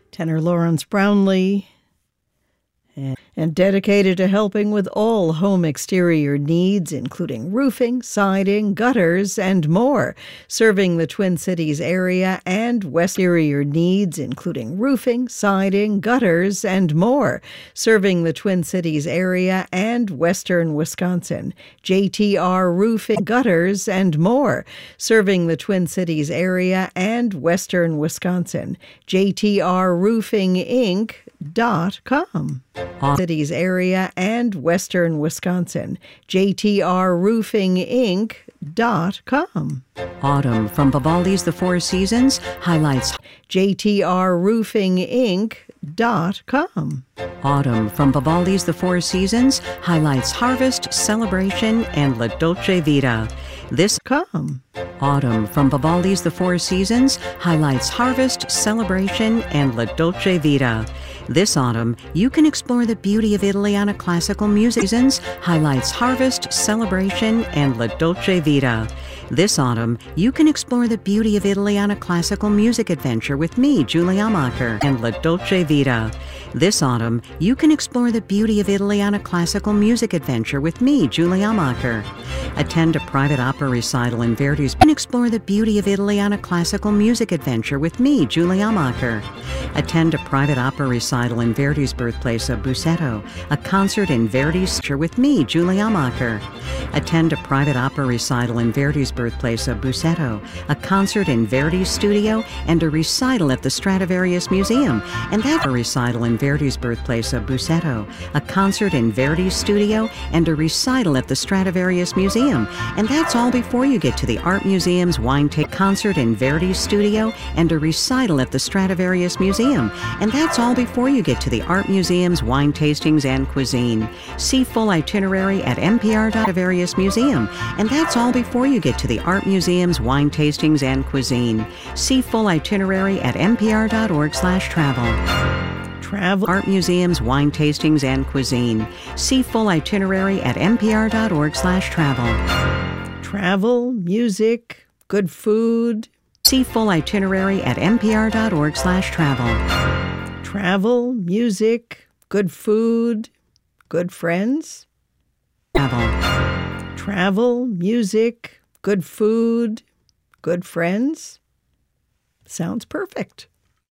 Tenor Lawrence Brownlee, and dedicated to helping with all home exterior needs, including roofing, siding, gutters, and more, serving the Twin Cities area and west exterior needs, including roofing, siding, gutters, and more, serving the Twin Cities area and western Wisconsin. JTR Roofing, Gutters, and more, serving the Twin Cities area and western Wisconsin. JTRRoofingInc.com. Cities area and western Wisconsin. JTRRoofingInc.com. Autumn from Vivaldi's The Four Seasons highlights JTRRoofingInc.com. Autumn from Vivaldi's The Four Seasons highlights harvest, celebration, and La Dolce Vita. Autumn from Vivaldi's The Four Seasons highlights harvest, celebration, and La Dolce Vita. This autumn, you can explore the beauty of Italy on a classical music. Seasons highlights harvest, celebration, and La Dolce Vita. This autumn, you can explore the beauty of Italy on a classical music adventure with me, Julie Amacher, and La Dolce Vita. This autumn, you can explore the beauty of Italy on a classical music adventure with me, Julie Amacher. Attend a private opera recital in Verdi's. And explore the beauty of Italy on a classical music adventure with me, Julie Amacher. Attend a private opera recital in Verdi's birthplace of Busseto, a concert in Verdi's with me, Julie Amacher. Attend a private opera recital in Verdi's birthplace of Busseto, a concert in Verdi's studio, and a recital at the Stradivarius Museum. And that's a recital in Verdi's birthplace of Busseto, a concert in Verdi's studio, and a recital at the Stradivarius Museum. And that's all before you get to the Art Museum's wine concert in Verdi's studio, and a recital at the Stradivarius Museum. And that's all before you get to the Art Museum's wine tastings and cuisine. See full itinerary at npr.stradivarius Museum. And that's all before you get to the Art Museum's wine tastings and cuisine. See full itinerary at npr.org/travel. Art Museum's wine tastings and cuisine. See full itinerary at npr.org/travel. Travel, music, good food. See full itinerary at npr.org/travel. Travel, music, good food, good friends. Travel, music, good food, good friends. Sounds perfect.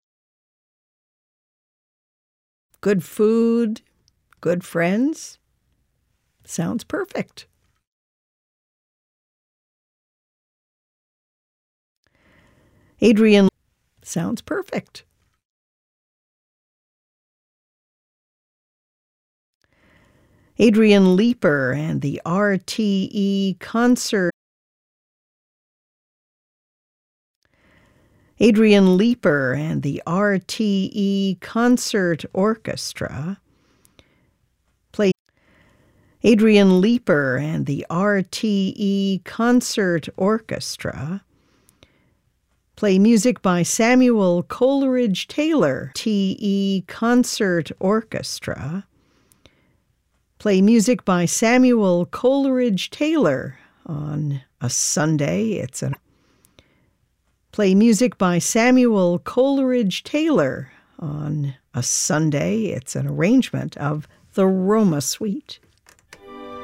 Good food, good friends. Sounds perfect. Adrian, sounds perfect. Adrian Leeper and the RTE Concert. Adrian Leeper and the RTE Concert Orchestra play. Adrian Leeper and the RTE Concert Orchestra play music by Samuel Coleridge Taylor. RTE Concert Orchestra play music by Samuel Coleridge Taylor on a Sunday. Play music by Samuel Coleridge Taylor on a Sunday. It's an arrangement of the Roma Suite.